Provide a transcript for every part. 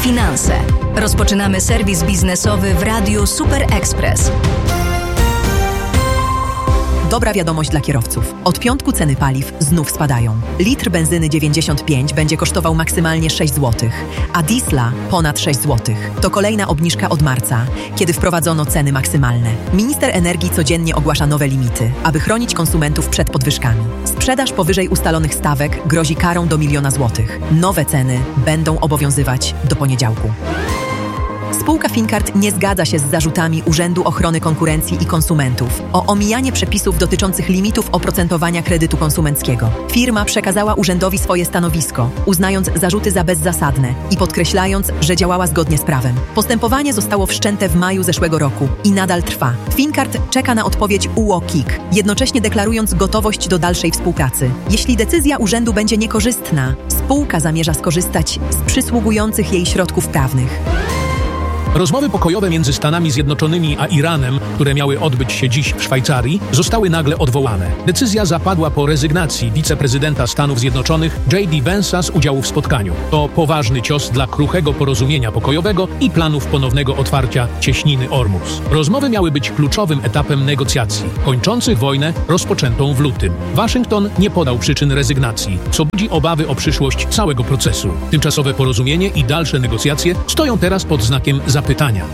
finanse. Rozpoczynamy serwis biznesowy w Radiu Super Express. Dobra wiadomość dla kierowców. Od piątku ceny paliw znów spadają. Litr benzyny 95 będzie kosztował maksymalnie 6 zł, a diesla ponad 6 zł. To kolejna obniżka od marca, kiedy wprowadzono ceny maksymalne. Minister energii codziennie ogłasza nowe limity, aby chronić konsumentów przed podwyżkami. Sprzedaż powyżej ustalonych stawek grozi karą do 1 000 000 złotych. Nowe ceny będą obowiązywać do poniedziałku. Spółka Fincard nie zgadza się z zarzutami Urzędu Ochrony Konkurencji i Konsumentów o omijanie przepisów dotyczących limitów oprocentowania kredytu konsumenckiego. Firma przekazała urzędowi swoje stanowisko, uznając zarzuty za bezzasadne i podkreślając, że działała zgodnie z prawem. Postępowanie zostało wszczęte w maju zeszłego roku i nadal trwa. Fincard czeka na odpowiedź UOKiK, jednocześnie deklarując gotowość do dalszej współpracy. Jeśli decyzja urzędu będzie niekorzystna, spółka zamierza skorzystać z przysługujących jej środków prawnych. Rozmowy pokojowe między Stanami Zjednoczonymi a Iranem, które miały odbyć się dziś w Szwajcarii, zostały nagle odwołane. Decyzja zapadła po rezygnacji wiceprezydenta Stanów Zjednoczonych J.D. Vance'a z udziału w spotkaniu. To poważny cios dla kruchego porozumienia pokojowego i planów ponownego otwarcia cieśniny Ormus. Rozmowy miały być kluczowym etapem negocjacji, kończących wojnę rozpoczętą w lutym. Waszyngton nie podał przyczyn rezygnacji, co budzi obawy o przyszłość całego procesu. Tymczasowe porozumienie i dalsze negocjacje stoją teraz pod znakiem zapytania.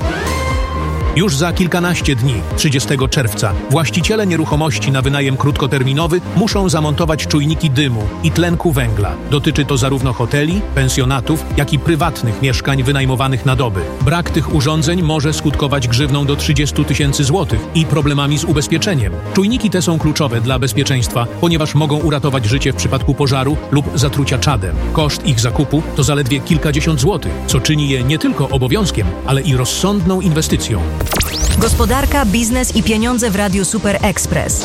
Już za kilkanaście dni, 30 czerwca, właściciele nieruchomości na wynajem krótkoterminowy muszą zamontować czujniki dymu i tlenku węgla. Dotyczy to zarówno hoteli, pensjonatów, jak i prywatnych mieszkań wynajmowanych na doby. Brak tych urządzeń może skutkować grzywną do 30 000 złotych i problemami z ubezpieczeniem. Czujniki te są kluczowe dla bezpieczeństwa, ponieważ mogą uratować życie w przypadku pożaru lub zatrucia czadem. Koszt ich zakupu to zaledwie kilkadziesiąt złotych, co czyni je nie tylko obowiązkiem, ale i rozsądną inwestycją. Gospodarka, biznes i pieniądze w Radiu Super Express.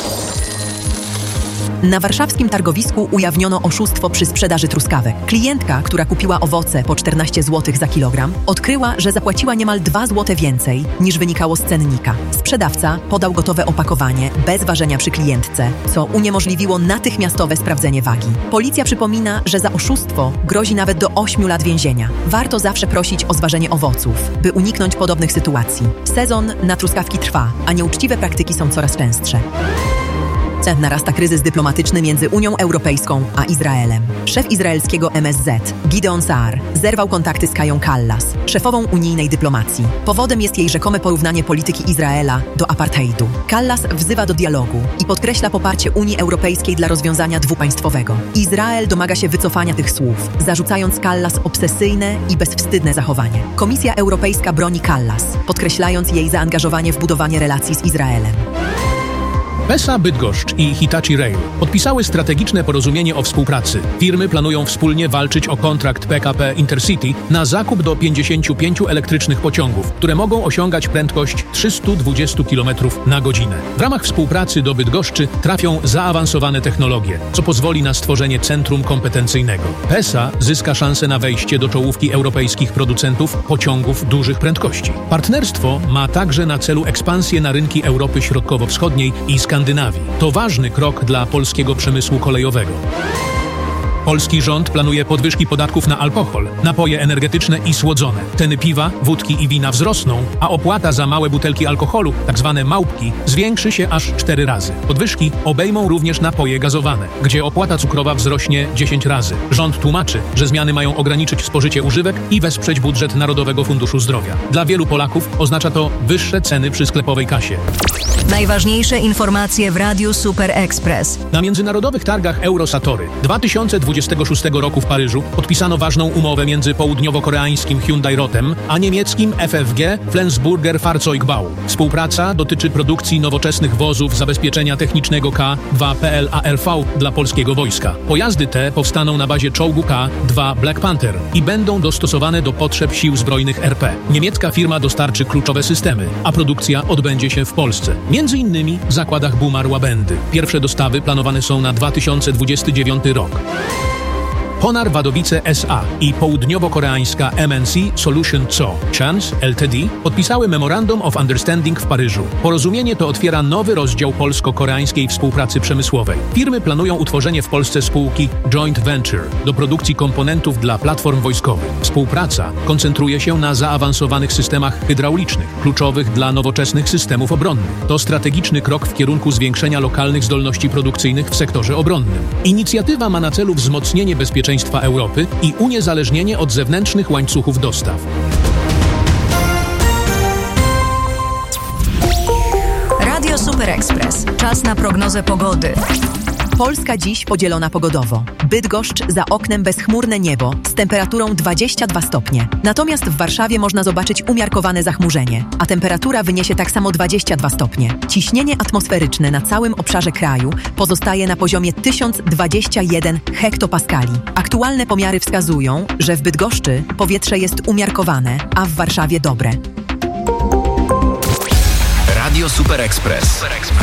Na warszawskim targowisku ujawniono oszustwo przy sprzedaży truskawek. Klientka, która kupiła owoce po 14 zł za kilogram, odkryła, że zapłaciła niemal 2 zł więcej niż wynikało z cennika. Sprzedawca podał gotowe opakowanie bez ważenia przy klientce, co uniemożliwiło natychmiastowe sprawdzenie wagi. Policja przypomina, że za oszustwo grozi nawet do 8 lat więzienia. Warto zawsze prosić o zważenie owoców, by uniknąć podobnych sytuacji. Sezon na truskawki trwa, a nieuczciwe praktyki są coraz częstsze. Narasta kryzys dyplomatyczny między Unią Europejską a Izraelem. Szef izraelskiego MSZ, Gideon Saar, zerwał kontakty z Kają Kallas, szefową unijnej dyplomacji. Powodem jest jej rzekome porównanie polityki Izraela do apartheidu. Kallas wzywa do dialogu i podkreśla poparcie Unii Europejskiej dla rozwiązania dwupaństwowego. Izrael domaga się wycofania tych słów, zarzucając Kallas obsesyjne i bezwstydne zachowanie. Komisja Europejska broni Kallas, podkreślając jej zaangażowanie w budowanie relacji z Izraelem. PESA Bydgoszcz i Hitachi Rail podpisały strategiczne porozumienie o współpracy. Firmy planują wspólnie walczyć o kontrakt PKP Intercity na zakup do 55 elektrycznych pociągów, które mogą osiągać prędkość 320 km na godzinę. W ramach współpracy do Bydgoszczy trafią zaawansowane technologie, co pozwoli na stworzenie centrum kompetencyjnego. PESA zyska szansę na wejście do czołówki europejskich producentów pociągów dużych prędkości. Partnerstwo ma także na celu ekspansję na rynki Europy Środkowo-Wschodniej i Skandynawii. To ważny krok dla polskiego przemysłu kolejowego. Polski rząd planuje podwyżki podatków na alkohol, napoje energetyczne i słodzone. Ceny piwa, wódki i wina wzrosną, a opłata za małe butelki alkoholu, tzw. małpki, zwiększy się aż 4 razy. Podwyżki obejmą również napoje gazowane, gdzie opłata cukrowa wzrośnie 10 razy. Rząd tłumaczy, że zmiany mają ograniczyć spożycie używek i wesprzeć budżet Narodowego Funduszu Zdrowia. Dla wielu Polaków oznacza to wyższe ceny przy sklepowej kasie. Najważniejsze informacje w Radiu Super Express. Na międzynarodowych targach Eurosatory 2026 roku w Paryżu podpisano ważną umowę między południowo-koreańskim Hyundai Rotem a niemieckim FFG Flensburger Fahrzeugbau. Współpraca dotyczy produkcji nowoczesnych wozów zabezpieczenia technicznego K2PL-ARV dla polskiego wojska. Pojazdy te powstaną na bazie czołgu K2 Black Panther i będą dostosowane do potrzeb sił zbrojnych RP. Niemiecka firma dostarczy kluczowe systemy, a produkcja odbędzie się w Polsce. Między innymi w zakładach Bumar Łabędy. Pierwsze dostawy planowane są na 2029 rok. Honar Wadowice S.A. i południowo-koreańska MNC Solution Co. Chance Ltd. podpisały Memorandum of Understanding w Paryżu. Porozumienie to otwiera nowy rozdział polsko-koreańskiej współpracy przemysłowej. Firmy planują utworzenie w Polsce spółki Joint Venture do produkcji komponentów dla platform wojskowych. Współpraca koncentruje się na zaawansowanych systemach hydraulicznych, kluczowych dla nowoczesnych systemów obronnych. To strategiczny krok w kierunku zwiększenia lokalnych zdolności produkcyjnych w sektorze obronnym. Inicjatywa ma na celu wzmocnienie bezpieczeństwa Europy i uniezależnienie od zewnętrznych łańcuchów dostaw. Radio Super Express. Czas na prognozę pogody. Polska dziś podzielona pogodowo. Bydgoszcz, za oknem bezchmurne niebo z temperaturą 22 stopnie. Natomiast w Warszawie można zobaczyć umiarkowane zachmurzenie, a temperatura wyniesie tak samo 22 stopnie. Ciśnienie atmosferyczne na całym obszarze kraju pozostaje na poziomie 1021 hektopaskali. Aktualne pomiary wskazują, że w Bydgoszczy powietrze jest umiarkowane, a w Warszawie dobre. Radio Super Express.